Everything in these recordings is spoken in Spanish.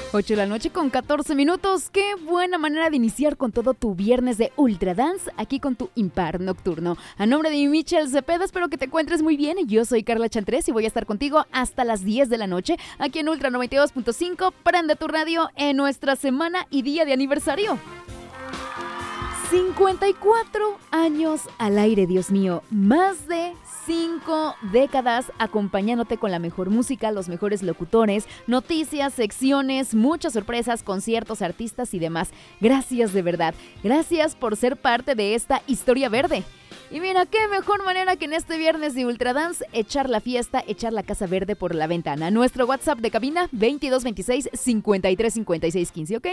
8 de la noche con 14 minutos. Qué buena manera de iniciar con todo tu viernes de Ultra Dance aquí con tu Impar Nocturno. A nombre de Michelle Cepeda, espero que te encuentres muy bien. Yo soy Carla Chantres y voy a estar contigo hasta las 10 de la noche aquí en Ultra 92.5. Prende tu radio en nuestra semana y día de aniversario. 54 años al aire, Dios mío. Más de 5 décadas acompañándote con la mejor música, los mejores locutores, noticias, secciones, muchas sorpresas, conciertos, artistas y demás. Gracias de verdad. Gracias por ser parte de esta historia verde. Y mira, qué mejor manera que en este viernes de Ultradance echar la fiesta, echar la casa verde por la ventana. Nuestro WhatsApp de cabina 2226-535615, ¿ok?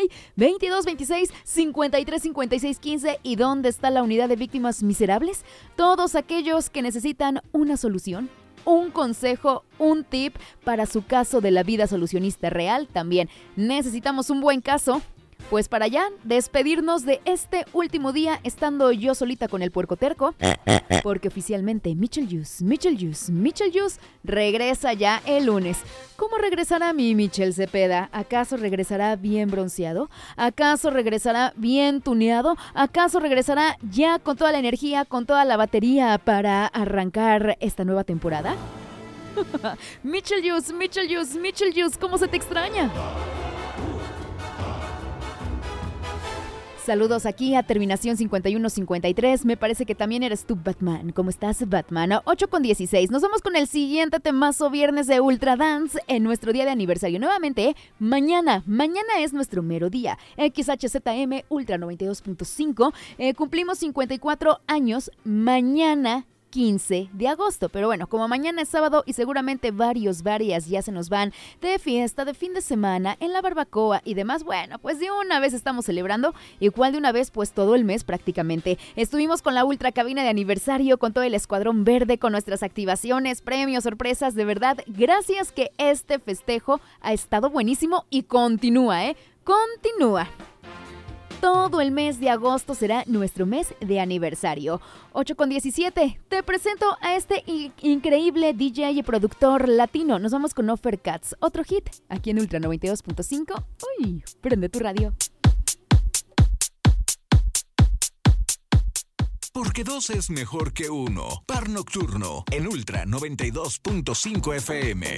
2226-535615. ¿Y dónde está la unidad de víctimas miserables? Todos aquellos que necesitan una solución, un consejo, un tip para su caso de la vida solucionista real. También necesitamos un buen caso. Pues para ya despedirnos de este último día estando yo solita con el puerco terco, porque oficialmente Michelle Juice regresa ya el lunes. ¿Cómo regresará mi Michelle Cepeda? ¿Acaso regresará bien bronceado? ¿Acaso regresará bien tuneado? ¿Acaso regresará ya con toda la energía, con toda la batería para arrancar esta nueva temporada? Michelle Juice, ¿cómo se te extraña? Saludos aquí a terminación 5153. Me parece que también eres tú, Batman. ¿Cómo estás, Batman? 8:16. Nos vamos con el siguiente temazo viernes de Ultra Dance en nuestro día de aniversario. Nuevamente, mañana es nuestro mero día. XHZM Ultra 92.5. Cumplimos 54 años mañana 15 de agosto, pero bueno, como mañana es sábado y seguramente varias ya se nos van de fiesta, de fin de semana, en la barbacoa y demás, bueno, pues de una vez estamos celebrando, igual de una vez pues todo el mes prácticamente. Estuvimos con la ultra cabina de aniversario, con todo el escuadrón verde, con nuestras activaciones, premios, sorpresas, de verdad, gracias que este festejo ha estado buenísimo y continúa, continúa. Todo el mes de agosto será nuestro mes de aniversario. 8:17. Te presento a este increíble DJ y productor latino. Nos vamos con Offercats, otro hit aquí en Ultra 92.5. Uy, prende tu radio. Porque 2 es mejor que 1. Par Nocturno en Ultra 92.5 FM.